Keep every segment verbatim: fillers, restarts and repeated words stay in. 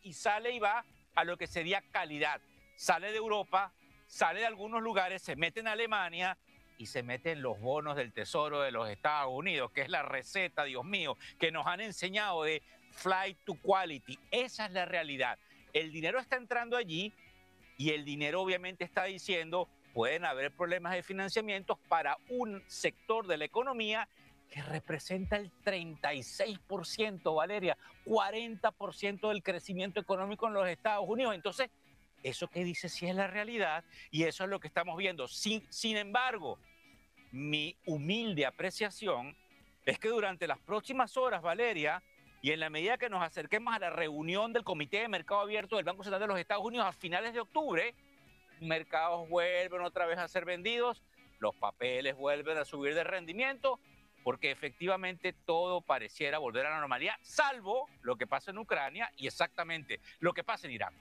y sale y va a lo que sería calidad. Sale de Europa, sale de algunos lugares, se mete en Alemania y se mete en los bonos del Tesoro de los Estados Unidos, que es la receta, Dios mío, que nos han enseñado de flight to quality. Esa es la realidad. El dinero está entrando allí y el dinero obviamente está diciendo, pueden haber problemas de financiamiento para un sector de la economía que representa el treinta y seis por ciento, Valeria, cuarenta por ciento del crecimiento económico en los Estados Unidos. Entonces, eso que dice sí es la realidad y eso es lo que estamos viendo. Sin, sin embargo, mi humilde apreciación es que durante las próximas horas, Valeria, y en la medida que nos acerquemos a la reunión del Comité de Mercado Abierto del Banco Central de los Estados Unidos a finales de octubre, mercados vuelven otra vez a ser vendidos, los papeles vuelven a subir de rendimiento, porque efectivamente todo pareciera volver a la normalidad, salvo lo que pasa en Ucrania y exactamente lo que pasa en Irán.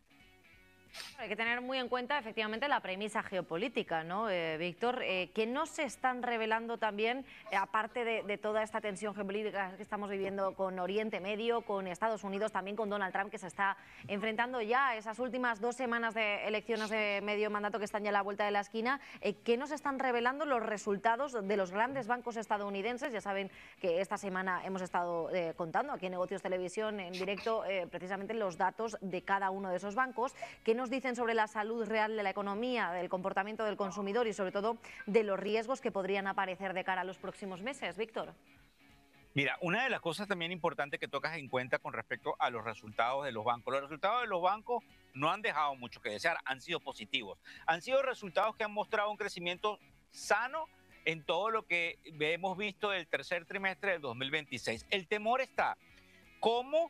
Hay que tener muy en cuenta efectivamente la premisa geopolítica, ¿no, eh, Víctor? Eh, que no se están revelando también, eh, aparte de, de toda esta tensión geopolítica que estamos viviendo con Oriente Medio, con Estados Unidos, también con Donald Trump, que se está enfrentando ya a esas últimas dos semanas de elecciones de medio mandato que están ya a la vuelta de la esquina, eh, que nos están revelando los resultados de los grandes bancos estadounidenses. Ya saben que esta semana hemos estado eh, contando aquí en Negocios Televisión en directo eh, precisamente los datos de cada uno de esos bancos, que nos dicen sobre la salud real de la economía, del comportamiento del consumidor y sobre todo de los riesgos que podrían aparecer de cara a los próximos meses. Víctor. Mira, una de las cosas también importantes que tocas en cuenta con respecto a los resultados de los bancos. Los resultados de los bancos no han dejado mucho que desear, han sido positivos. Han sido resultados que han mostrado un crecimiento sano en todo lo que hemos visto del tercer trimestre del dos mil veintiséis. El temor está cómo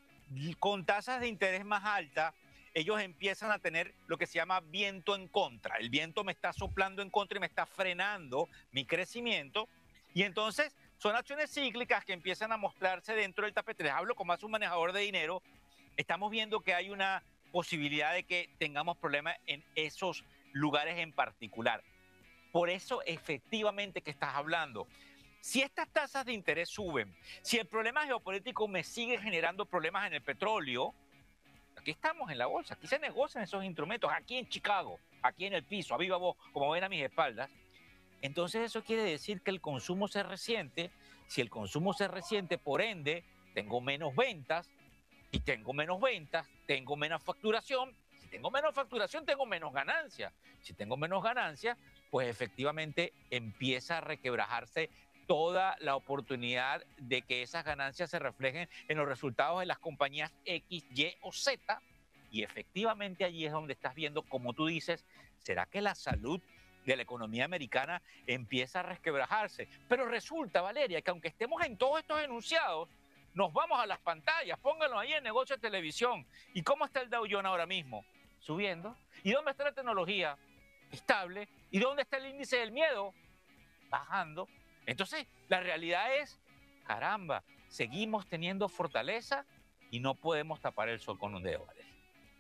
con tasas de interés más altas ellos empiezan a tener lo que se llama viento en contra. El viento me está soplando en contra y me está frenando mi crecimiento. Y entonces son acciones cíclicas que empiezan a mostrarse dentro del tapete. Les hablo como hace un manejador de dinero. Estamos viendo que hay una posibilidad de que tengamos problemas en esos lugares en particular. Por eso efectivamente que estás hablando. Si estas tasas de interés suben, si el problema geopolítico me sigue generando problemas en el petróleo, aquí estamos en la bolsa, aquí se negocian esos instrumentos, aquí en Chicago, aquí en el piso, a viva voz, como ven a mis espaldas. Entonces eso quiere decir que el consumo se resiente. Si el consumo se resiente, por ende, tengo menos ventas, y tengo menos ventas, tengo menos facturación. Si tengo menos facturación, tengo menos ganancias. Si tengo menos ganancias, pues efectivamente empieza a requebrajarse toda la oportunidad de que esas ganancias se reflejen en los resultados de las compañías X, Y o Z. Y efectivamente allí es donde estás viendo, como tú dices, ¿será que la salud de la economía americana empieza a resquebrajarse? Pero resulta, Valeria, que aunque estemos en todos estos enunciados, nos vamos a las pantallas, pónganlo ahí en Negocios de Televisión. ¿Y cómo está el Dow Jones ahora mismo? Subiendo. ¿Y dónde está la tecnología? Estable. ¿Y dónde está el índice del miedo? Bajando. Entonces, la realidad es, caramba, seguimos teniendo fortaleza y no podemos tapar el sol con un dedo, Valeria.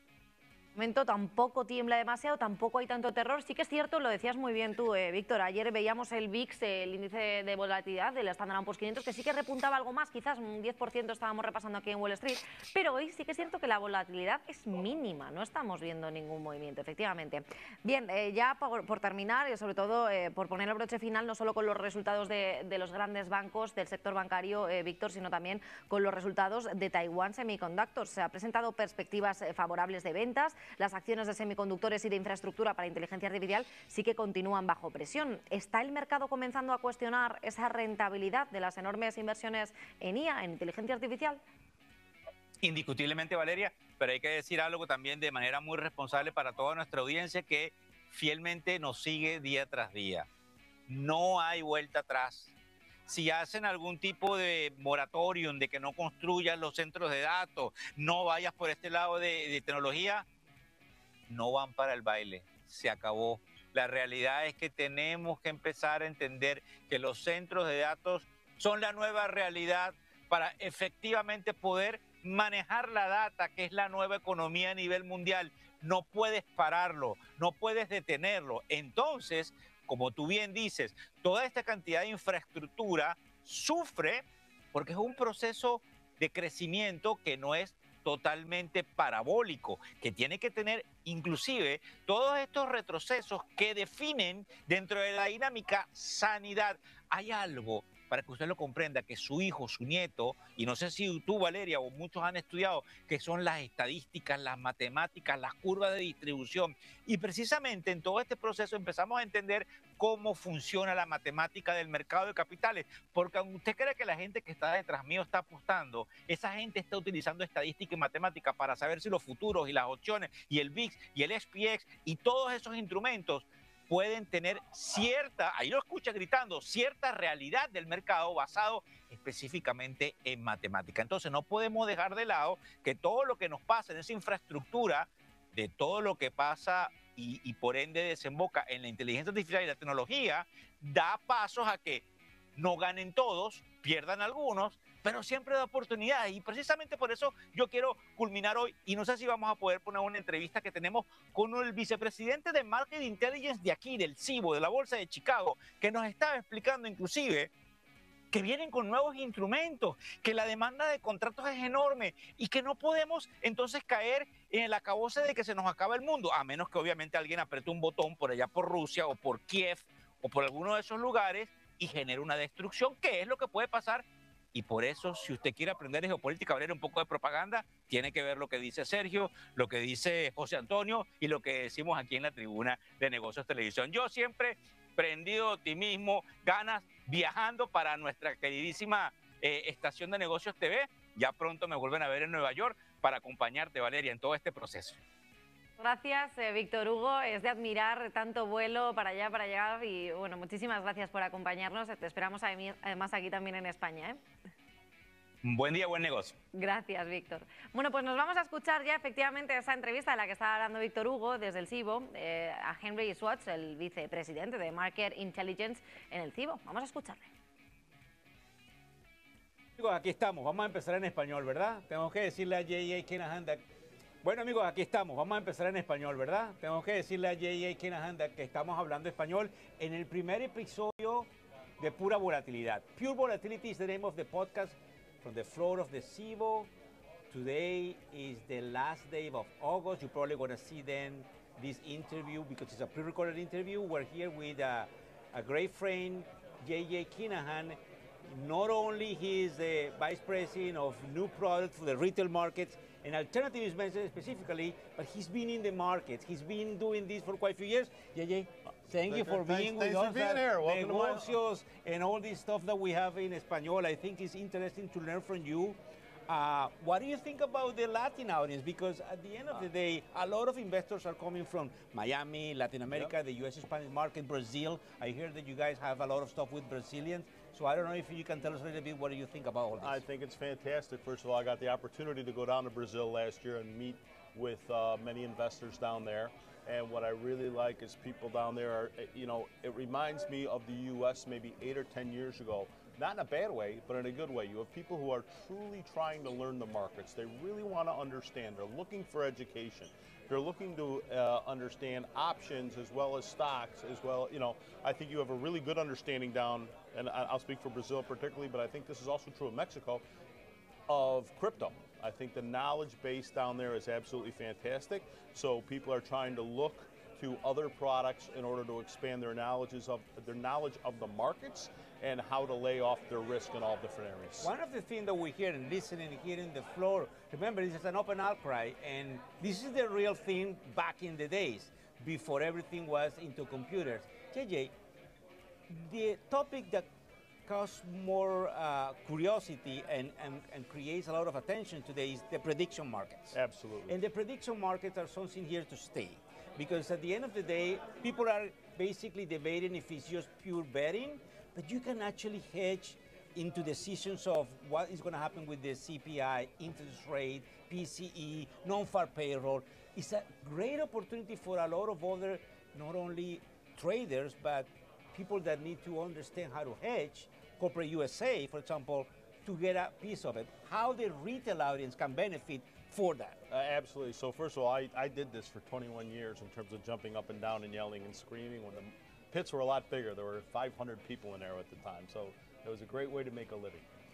Momento tampoco tiembla demasiado, tampoco hay tanto terror. Sí que es cierto, lo decías muy bien tú, eh, Víctor. Ayer veíamos el V I X, el índice de volatilidad del Standard and Poor's quinientos, que sí que repuntaba algo más, quizás un diez por ciento estábamos repasando aquí en Wall Street, pero hoy sí que es cierto que la volatilidad es mínima, no estamos viendo ningún movimiento, efectivamente. Bien, eh, ya por, por terminar y sobre todo eh, por poner el broche final, no solo con los resultados de, de los grandes bancos del sector bancario, eh, Víctor, sino también con los resultados de Taiwan Semiconductor. Se han presentado perspectivas eh, favorables de ventas. Las acciones de semiconductores y de infraestructura para inteligencia artificial sí que continúan bajo presión. ¿Está el mercado comenzando a cuestionar esa rentabilidad de las enormes inversiones en I A, en inteligencia artificial? Indiscutiblemente, Valeria, pero hay que decir algo también de manera muy responsable para toda nuestra audiencia que fielmente nos sigue día tras día. No hay vuelta atrás. Si hacen algún tipo de moratorium de que no construyan los centros de datos, no vayas por este lado de, de tecnología, no van para el baile, se acabó. La realidad es que tenemos que empezar a entender que los centros de datos son la nueva realidad para efectivamente poder manejar la data, que es la nueva economía a nivel mundial. No puedes pararlo, no puedes detenerlo. Entonces, como tú bien dices, toda esta cantidad de infraestructura sufre porque es un proceso de crecimiento que no es totalmente parabólico, que tiene que tener inclusive todos estos retrocesos que definen dentro de la dinámica sanidad. Hay algo para que usted lo comprenda, que su hijo, su nieto, y no sé si tú, Valeria, o muchos han estudiado, que son las estadísticas, las matemáticas, las curvas de distribución. Y precisamente en todo este proceso empezamos a entender cómo funciona la matemática del mercado de capitales, porque aunque usted cree que la gente que está detrás mío está apostando, esa gente está utilizando estadística y matemática para saber si los futuros y las opciones y el V I X y el S P X y todos esos instrumentos pueden tener cierta, ahí lo escucha gritando, cierta realidad del mercado basado específicamente en matemática. Entonces no podemos dejar de lado que todo lo que nos pasa en esa infraestructura, de todo lo que pasa y, y por ende desemboca en la inteligencia artificial y la tecnología, da pasos a que no ganen todos, pierdan algunos, pero siempre da oportunidades. Y precisamente por eso yo quiero culminar hoy, y no sé si vamos a poder poner una entrevista que tenemos con el vicepresidente de Market Intelligence de aquí, del C I B O, de la Bolsa de Chicago, que nos estaba explicando inclusive que vienen con nuevos instrumentos, que la demanda de contratos es enorme y que no podemos entonces caer en el acabose de que se nos acaba el mundo, a menos que obviamente alguien apriete un botón por allá por Rusia o por Kiev o por alguno de esos lugares y genere una destrucción, que es lo que puede pasar. Y por eso, si usted quiere aprender de geopolítica, abrir un poco de propaganda, tiene que ver lo que dice Sergio, lo que dice José Antonio y lo que decimos aquí en la tribuna de Negocios Televisión. Yo siempre prendido de optimismo, ganas, viajando para nuestra queridísima eh, estación de Negocios T V. Ya pronto me vuelven a ver en Nueva York para acompañarte, Valeria, en todo este proceso. Gracias, eh, Víctor Hugo. Es de admirar tanto vuelo para allá, para allá. Y bueno, muchísimas gracias por acompañarnos. Te esperamos además aquí también en España, ¿eh? Buen día, buen negocio. Gracias, Víctor. Bueno, pues nos vamos a escuchar ya efectivamente esa entrevista de la que estaba hablando Víctor Hugo desde el C I B O, eh, a Henry Schwartz, el vicepresidente de Market Intelligence en el C I B O. Vamos a escucharle. Amigos, aquí estamos. Vamos a empezar en español, ¿verdad? Tengo que decirle a J A Kinahan que... Bueno, amigos, aquí estamos. Vamos a empezar en español, ¿verdad? Tengo que decirle a J A Kinahan que estamos hablando español en el primer episodio de Pura Volatilidad. Pure Volatility is the name of the podcast from the floor of the C I B O. Today is the last day of August. You're probably going to see then this interview because it's a pre-recorded interview. We're here with a, a great friend, J J Kinahan. Not only he is the vice president of new products for the retail markets and alternative investments specifically, but he's been in the markets. He's been doing this for quite a few years. J J, thank you for thanks, being thanks with for us. being here. Welcome to my- Negocios and all this stuff that we have in Espanol. I think it's interesting to learn from you. Uh, what do you think about the Latin audience? Because at the end of the day, a lot of investors are coming from Miami, Latin America, Yep. the U S Spanish market, Brazil. I hear that you guys have a lot of stuff with Brazilians. So I don't know if you can tell us a little bit what do you think about all this? I think it's fantastic. First of all, I got the opportunity to go down to Brazil last year and meet with uh, many investors down there. And what I really like is people down there are, you know, it reminds me of the U S maybe eight or ten years ago. Not in a bad way, but in a good way. You have people who are truly trying to learn the markets. They really want to understand. They're looking for education. They're looking to uh, understand options as well as stocks as well. You know, I think you have a really good understanding down, and I- I'll speak for Brazil particularly, but I think this is also true of Mexico, of crypto. I think the knowledge base down there is absolutely fantastic. So people are trying to look to other products in order to expand their knowledges of their knowledge of the markets and how to lay off their risk in all different areas. One of the things that we hear and listening here in the floor, remember this is an open outcry, and this is the real thing back in the days before everything was into computers. J J, the topic that causes more uh, curiosity and, and, and creates a lot of attention today is the prediction markets. Absolutely. And the prediction markets are something here to stay. Because at the end of the day, people are basically debating if it's just pure betting, but you can actually hedge into decisions of what is going to happen with the C P I, interest rate, P C E, non-farm payroll. It's a great opportunity for a lot of other, not only traders, but people that need to understand how to hedge, corporate U S A, for example, to get a piece of it. How the retail audience can benefit for that. Uh, absolutely. So first of all, I, I did this for twenty-one years in terms of jumping up and down and yelling and screaming. When the pits were a lot bigger, there were five hundred people in there at the time. So it was a great way to make a living.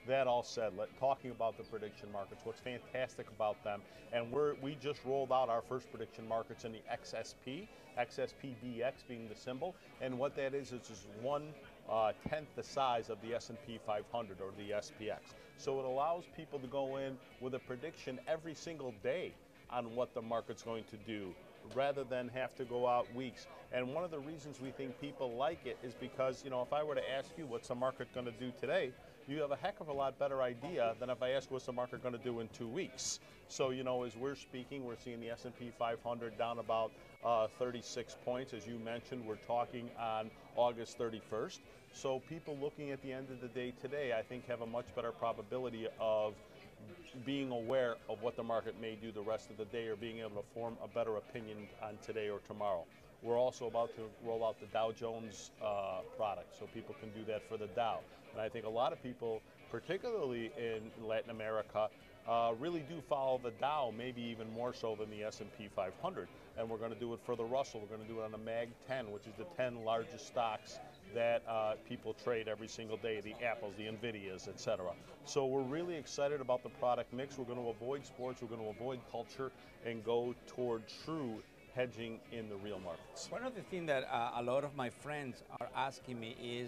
that all said, let, talking about the prediction markets, what's fantastic about them, and we're, we just rolled out our first prediction markets in the X S P, X S P B X being the symbol, and what that is is just one uh, tenth the size of the S and P five hundred or the S P X. So it allows people to go in with a prediction every single day on what the market's going to do, rather than have to go out weeks. And one of the reasons we think people like it is because, you know, if I were to ask you what's the market going to do today, you have a heck of a lot better idea than if I ask what's the market going to do in two weeks. So, you know, as we're speaking, we're seeing the S and P five hundred down about uh, thirty-six points. As you mentioned, we're talking on August thirty-first. So people looking at the end of the day today, I think, have a much better probability of being aware of what the market may do the rest of the day, or being able to form a better opinion on today or tomorrow. We're also about to roll out the Dow Jones uh, product, so people can do that for the Dow. And I think a lot of people, particularly in Latin America, uh, really do follow the Dow, maybe even more so than the S and P five hundred. And we're going to do it for the Russell. We're going to do it on the Mag ten, which is the ten largest stocks that uh, people trade every single day, the Apples, the Nvidias, et cetera. So we're really excited about the product mix. We're going to avoid sports, we're going to avoid culture, and go toward true hedging in the real markets. One of the things that uh, a lot of my friends are asking me is,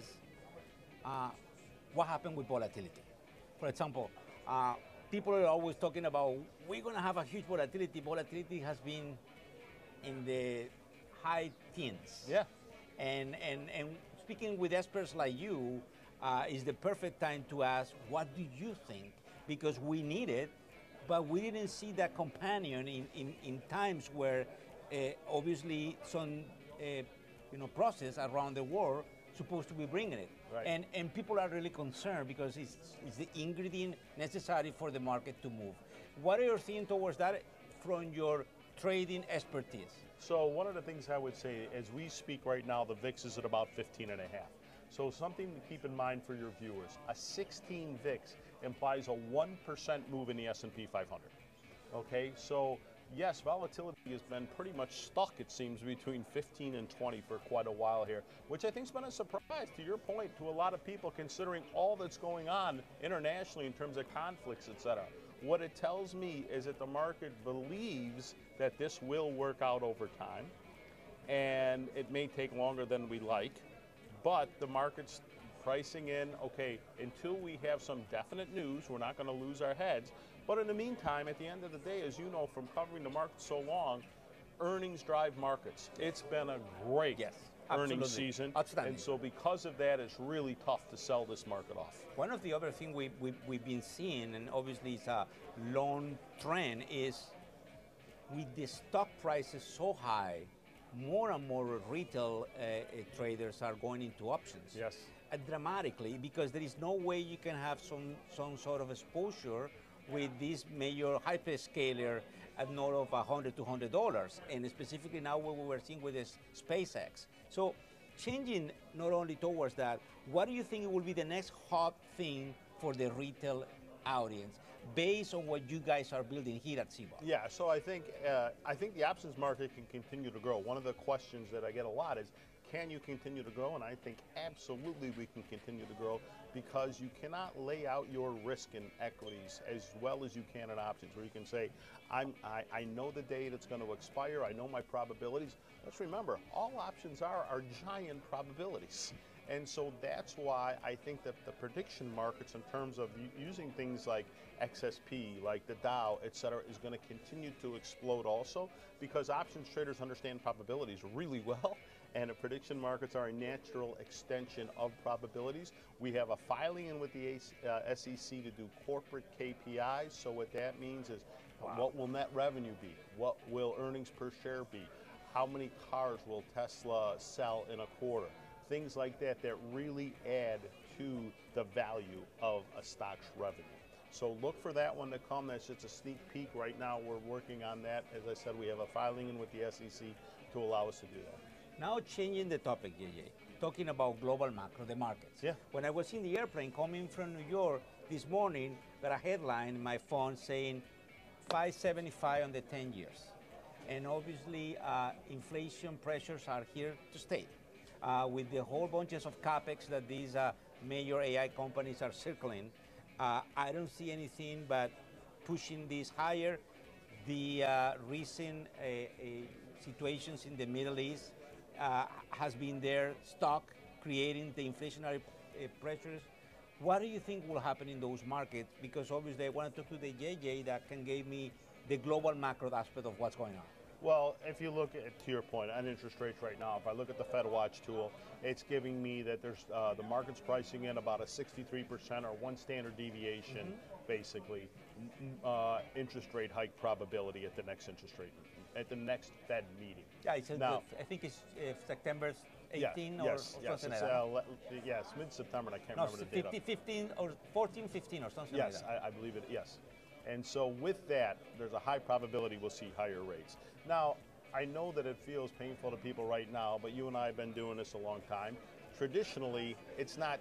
uh, what happened with volatility? For example, uh, people are always talking about, we're going to have a huge volatility. Volatility has been in the high teens. Yeah. And, and, and speaking with experts like you uh, is the perfect time to ask, what do you think? Because we need it, but we didn't see that companion in, in, in times where uh, obviously some uh, you know, process around the world supposed to be bringing it. Right. And, and people are really concerned because it's, it's the ingredient necessary for the market to move. What are your thoughts towards that from your trading expertise? So one of the things I would say, as we speak right now, the V I X is at about fifteen and a half. So something to keep in mind for your viewers, a sixteen V I X implies a one percent move in the S and P five hundred. Okay, so yes, volatility has been pretty much stuck, it seems, between fifteen and twenty for quite a while here, which I think has been a surprise, to your point, to a lot of people, considering all that's going on internationally in terms of conflicts, et cetera. What it tells me is that the market believes that this will work out over time, and it may take longer than we like, but the market's pricing in, okay, until we have some definite news, we're not going to lose our heads. But in the meantime, at the end of the day, as you know from covering the market so long, earnings drive markets. It's been a great yes, earnings season. And so because of that, it's really tough to sell this market off. One of the other things we, we, we've been seeing, and obviously it's a long trend, is with the stock prices so high, more and more retail uh, uh, traders are going into options. Yes. Uh, dramatically, because there is no way you can have some, some sort of exposure with this major hyperscaler at north of one hundred, two hundred dollars, and specifically now what we were seeing with this SpaceX. So changing not only towards that, what do you think will be the next hot thing for the retail audience based on what you guys are building here at Cboe? Yeah, so I think, uh, I think the options market can continue to grow. One of the questions that I get a lot is, can you continue to grow? And I think absolutely we can continue to grow, because you cannot lay out your risk in equities as well as you can in options, where you can say, I'm, I, I know the date it's going to expire, I know my probabilities. Let's remember, all options are are giant probabilities. And so that's why I think that the prediction markets, in terms of using things like X S P, like the Dow, et cetera, is going to continue to explode also, because options traders understand probabilities really well. And the prediction markets are a natural extension of probabilities. We have a filing in with the uh, S E C to do corporate K P Is. So what that means is, wow, what will net revenue be? What will earnings per share be? How many cars will Tesla sell in a quarter? Things like that that really add to the value of a stock's revenue. So look for that one to come. That's just a sneak peek. Right now we're working on that. As I said, we have a filing in with the S E C to allow us to do that. Now changing the topic, J J, talking about global macro, the markets. Yeah. When I was in the airplane coming from New York this morning, got a headline in my phone saying five seventy-five on the ten years. And obviously uh, inflation pressures are here to stay. Uh, with the whole bunches of capex that these uh, major A I companies are circling, Uh, I don't see anything but pushing this higher. The uh, recent uh, uh, situations in the Middle East uh, has been there stuck, creating the inflationary uh, pressures. What do you think will happen in those markets? Because obviously I want to talk to the J J that can give me the global macro aspect of what's going on. Well, if you look at, to your point, on interest rates right now, if I look at the Fed Watch tool, it's giving me that there's uh, the market's pricing in about a sixty-three percent or one standard deviation, mm-hmm. basically, uh, interest rate hike probability at the next interest rate, at the next Fed meeting. Yeah, it's now, the, I think it's uh, September eighteenth yeah, or, yes, or yes, something it's, like that. Uh, yes, mid-September, and I can't no, remember the date. fifteen or fourteen, fifteen or something yes, like that. Yes, I, I believe it, yes. And so with that, there's a high probability we'll see higher rates. Now, I know that it feels painful to people right now, but you and I have been doing this a long time. Traditionally, it's not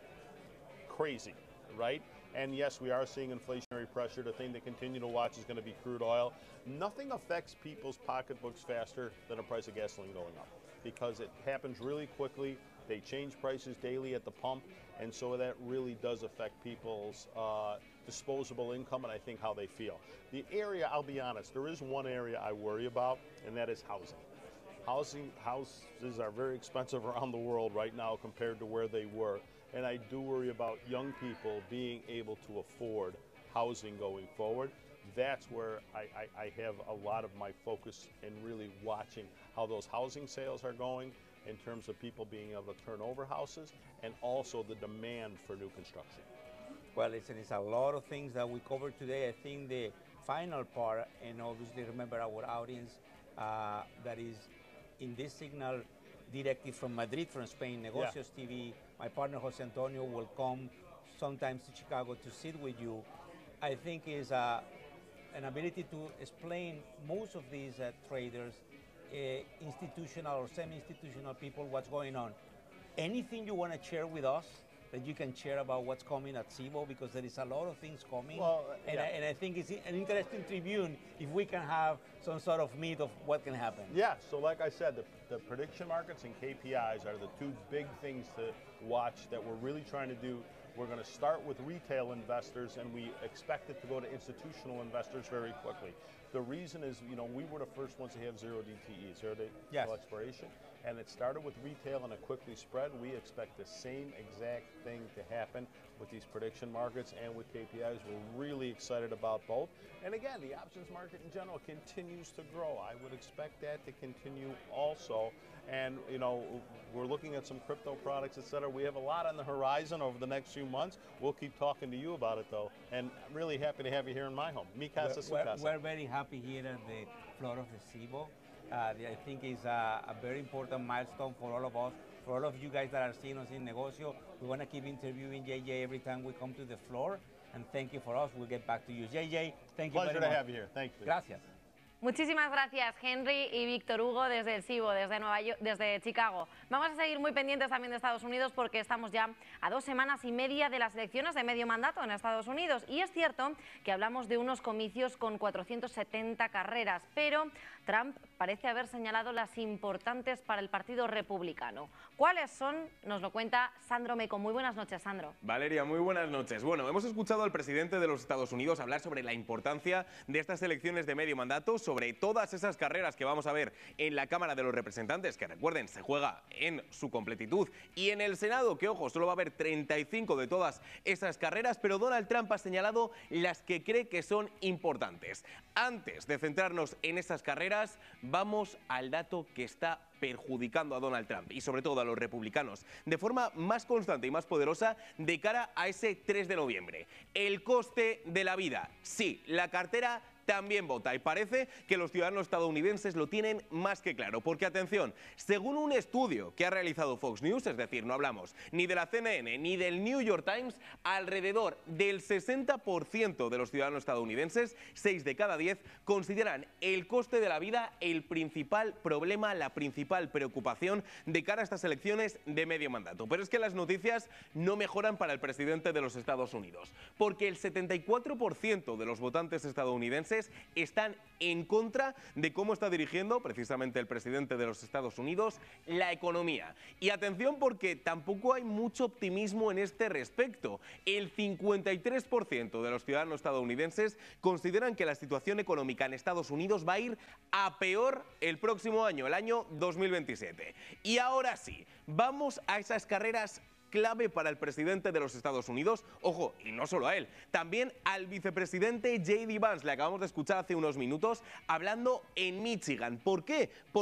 crazy, right? And yes, we are seeing inflationary pressure. The thing to continue to watch is going to be crude oil. Nothing affects people's pocketbooks faster than the price of gasoline going up, because it happens really quickly. They change prices daily at the pump, and so that really does affect people's uh, disposable income and I think how they feel. The area, I'll be honest, there is one area I worry about, and that is housing. Housing houses are very expensive around the world right now compared to where they were, and I do worry about young people being able to afford housing going forward. That's where I, I, I have a lot of my focus in really watching how those housing sales are going in terms of people being able to turn over houses, and also the demand for new construction. Well, listen, it's a lot of things that we covered today. I think the final part, and obviously remember our audience uh, that is in this signal directly from Madrid, from Spain, Negocios yeah. T V. My partner Jose Antonio will come sometimes to Chicago to sit with you. I think is uh, an ability to explain most of these uh, traders, uh, institutional or semi-institutional people, what's going on. Anything you want to share with us that you can share about what's coming at Cboe, because there is a lot of things coming, well, and, yeah. I, and I think it's an interesting Tribune if we can have some sort of meat of what can happen. Yeah, so like I said, the, the prediction markets and K P Is are the two big things to watch that we're really trying to do. We're going to start with retail investors, and we expect it to go to institutional investors very quickly. The reason is, you know, we were the first ones to have zero D T E, zero day yes. expiration, and it started with retail and it quickly spread. We expect the same exact thing to happen with these prediction markets and with K P Is. We're really excited about both. And again, the options market in general continues to grow. I would expect that to continue also. And, you know, we're looking at some crypto products, et cetera. We have a lot on the horizon over the next few months. We'll keep talking to you about it, though. And I'm really happy to have you here in my home. Mi casa, su casa. We're very happy here at the floor of the Cboe. Uh, I think it's a, a very important milestone for all of us, for all of you guys that are seeing us in Negocio. We want to keep interviewing J J every time we come to the floor. And thank you for us. We'll get back to you. J J, thank you Pleasure very much. to have you here. Thank you. Gracias. Muchísimas gracias, Henry y Víctor Hugo, desde el Cboe, desde, Nueva York, desde Chicago. Vamos a seguir muy pendientes también de Estados Unidos, porque estamos ya a dos semanas y media de las elecciones de medio mandato en Estados Unidos. Y es cierto que hablamos de unos comicios con cuatrocientas setenta carreras, pero Trump parece haber señalado las importantes para el Partido Republicano. ¿Cuáles son? Nos lo cuenta Sandro Meco. Muy buenas noches, Sandro. Valeria, muy buenas noches. Bueno, hemos escuchado al presidente de los Estados Unidos hablar sobre la importancia de estas elecciones de medio mandato, sobre todas esas carreras que vamos a ver en la Cámara de los Representantes, que recuerden, se juega en su completitud, y en el Senado, que ojo, solo va a haber treinta y cinco de todas esas carreras, pero Donald Trump ha señalado las que cree que son importantes. Antes de centrarnos en esas carreras, vamos al dato que está perjudicando a Donald Trump y sobre todo a los republicanos de forma más constante y más poderosa de cara a ese tres de noviembre. El coste de la vida. Sí, la cartera también vota, y parece que los ciudadanos estadounidenses lo tienen más que claro, porque atención, según un estudio que ha realizado Fox News, es decir, no hablamos ni de la C N N ni del New York Times, alrededor del sesenta por ciento de los ciudadanos estadounidenses, seis de cada diez, consideran el coste de la vida el principal problema, la principal preocupación de cara a estas elecciones de medio mandato. Pero es que las noticias no mejoran para el presidente de los Estados Unidos, porque el setenta y cuatro por ciento de los votantes estadounidenses estadounidenses están en contra de cómo está dirigiendo precisamente el presidente de los Estados Unidos la economía. Y atención, porque tampoco hay mucho optimismo en este respecto. El cincuenta y tres por ciento de los ciudadanos estadounidenses consideran que la situación económica en Estados Unidos va a ir a peor el próximo año, el año dos mil veintisiete. Y ahora sí, vamos a esas carreras clave para el presidente de los Estados Unidos. Ojo, y no solo a él, también al vicepresidente J D Vance. Le acabamos de escuchar hace unos minutos hablando en Michigan. ¿Por qué? Por